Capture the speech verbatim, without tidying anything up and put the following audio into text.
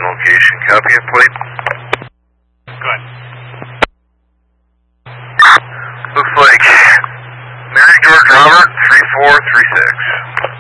location. Copy and plate. Good. Looks like Mary George Robert, three four three six.